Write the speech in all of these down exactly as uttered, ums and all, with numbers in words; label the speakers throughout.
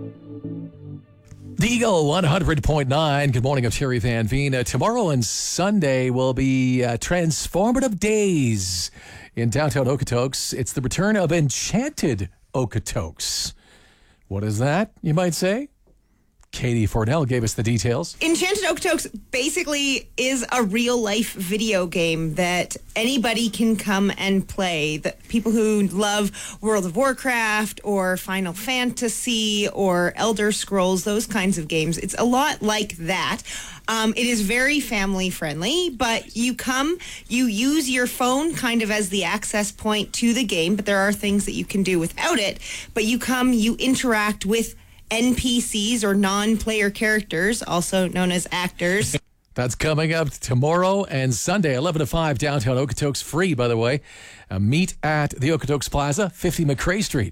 Speaker 1: The Eagle one hundred point nine. Good morning, I'm Terry Van Veen. Uh, tomorrow and Sunday will be uh, transformative days in downtown Okotoks. It's the return of Enchanted Okotoks. What is that, you might say? Katie Fornell gave us the details.
Speaker 2: Enchanted Okotoks basically is a real-life video game that anybody can come and play. The people who love World of Warcraft or Final Fantasy or Elder Scrolls, those kinds of games, it's a lot like that. Um, it is very family-friendly, but you come, you use your phone kind of as the access point to the game, but there are things that you can do without it. But you come, you interact with N P Cs or non-player characters, also known as actors.
Speaker 1: That's coming up tomorrow and Sunday, eleven to five, downtown Okotoks. Free, by the way. Uh, meet at the Okotoks Plaza, fifty McRae Street.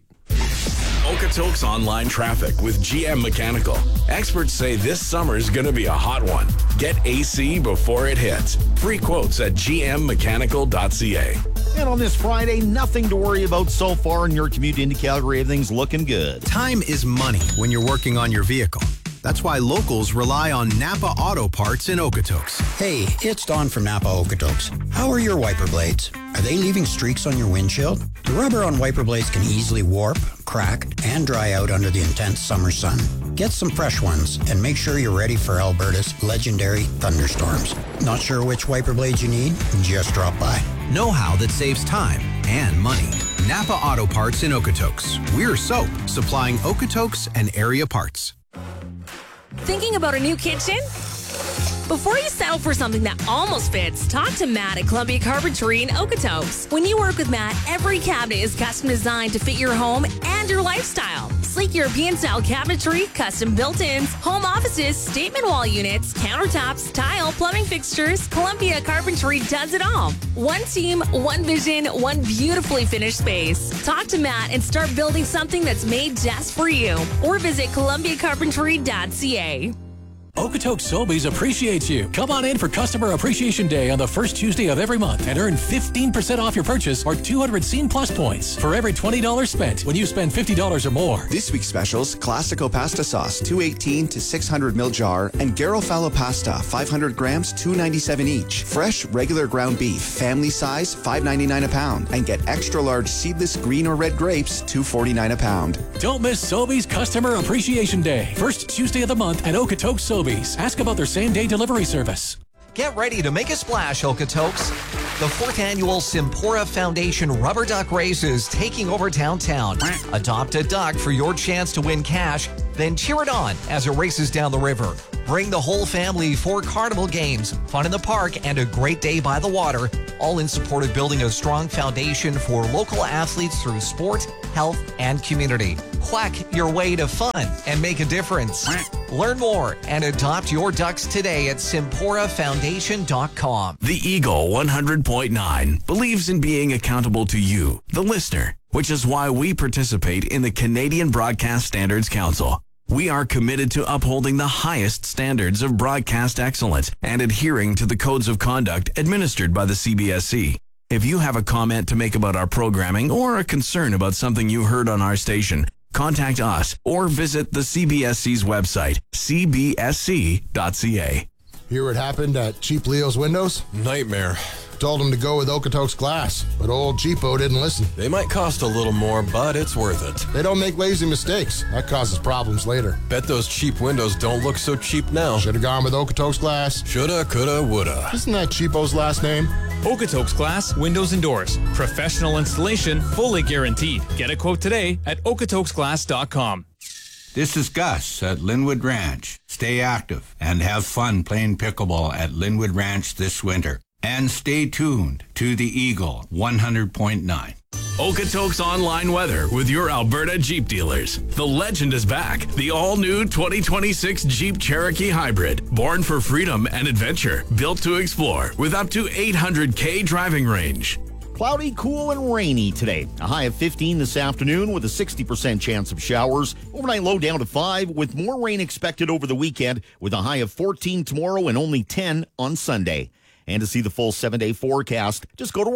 Speaker 3: Okotoks online traffic with G M Mechanical. Experts say this summer is going to be a hot one. Get A C before it hits. Free quotes at g m mechanical dot c a.
Speaker 4: And on this Friday, nothing to worry about so far in your commute into Calgary. Everything's looking good.
Speaker 5: Time is money when you're working on your vehicle. That's why locals rely on Napa Auto Parts in Okotoks.
Speaker 6: Hey, it's Don from Napa Okotoks. How are your wiper blades? Are they leaving streaks on your windshield? The rubber on wiper blades can easily warp, crack, and dry out under the intense summer sun. Get some fresh ones and make sure you're ready for Alberta's legendary thunderstorms. Not sure which wiper blades you need? Just drop by.
Speaker 5: Know-how that saves time and money. Napa Auto Parts in Okotoks. We're soap, supplying Okotoks and area parts.
Speaker 7: Thinking about a new kitchen? Before you settle for something that almost fits, talk to Matt at Columbia Carpentry in Okotoks. When you work with Matt, every cabinet is custom designed to fit your home and your lifestyle. Sleek European-style cabinetry, custom built-ins, home offices, statement wall units, countertops, tile, plumbing fixtures, Columbia Carpentry does it all. One team, one vision, one beautifully finished space. Talk to Matt and start building something that's made just for you. Or visit columbia carpentry dot c a.
Speaker 1: Okotoks Sobeys appreciates you. Come on in for Customer Appreciation Day on the first Tuesday of every month and earn fifteen percent off your purchase or two hundred Scene Plus points for every twenty dollars spent when you spend fifty dollars or more.
Speaker 8: This week's specials: Classico pasta sauce, two eighteen to six hundred mil jar, and Garofalo pasta, five hundred grams, two ninety-seven each. Fresh, regular ground beef, family size, five ninety-nine a pound, and get extra large seedless green or red grapes, two forty-nine a pound.
Speaker 1: Don't miss Sobeys Customer Appreciation Day, first Tuesday of the month at Okotoks Sobeys. Ask about their same-day delivery service.
Speaker 9: Get ready to make a splash, Okotoks. The fourth annual Simpora Foundation Rubber Duck Race is taking over downtown. Adopt a duck for your chance to win cash, then cheer it on as it races down the river. Bring the whole family for carnival games, fun in the park, and a great day by the water, all in support of building a strong foundation for local athletes through sport, health, and community. Quack your way to fun and make a difference. Learn more and adopt your ducks today at simpora foundation dot com.
Speaker 3: The Eagle one hundred point nine believes in being accountable to you, the listener, which is why we participate in the Canadian Broadcast Standards Council. We are committed to upholding the highest standards of broadcast excellence and adhering to the codes of conduct administered by the C B S C. If you have a comment to make about our programming or a concern about something you heard on our station, contact us or visit the C B S C's website, c b s c dot c a.
Speaker 10: Hear what happened at Cheap Leo's Windows?
Speaker 11: Nightmare.
Speaker 10: Told him to go with Okotoks Glass, but old Cheapo didn't listen.
Speaker 11: They might cost a little more, but it's worth it.
Speaker 10: They don't make lazy mistakes. That causes problems later.
Speaker 11: Bet those cheap windows don't look so cheap now.
Speaker 10: Should have gone with Okotoks Glass.
Speaker 11: Shoulda, coulda, woulda.
Speaker 10: Isn't that Cheapo's last name?
Speaker 12: Okotoks Glass, windows and doors. Professional installation, fully guaranteed. Get a quote today at okotoks glass dot com.
Speaker 13: This is Gus at Linwood Ranch. Stay active and have fun playing pickleball at Linwood Ranch this winter. And stay tuned to the Eagle one hundred point nine.
Speaker 3: Okotoks online weather with your Alberta Jeep dealers. The legend is back. The all-new twenty twenty-six Jeep Cherokee Hybrid. Born for freedom and adventure. Built to explore with up to eight hundred K driving range.
Speaker 4: Cloudy, cool, and rainy today. A high of fifteen this afternoon with a sixty percent chance of showers. Overnight low down to five with more rain expected over the weekend with a high of fourteen tomorrow and only ten on Sunday. And to see the full seven-day forecast, just go to